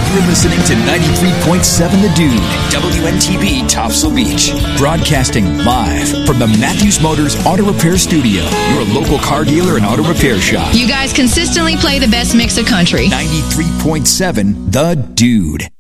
You're listening to 93.7 The Dude, WNTB Topsail Beach. Broadcasting live from the Matthews Motors Auto Repair Studio, your local car dealer and auto repair shop. You guys consistently play the best mix of country. 93.7 The Dude.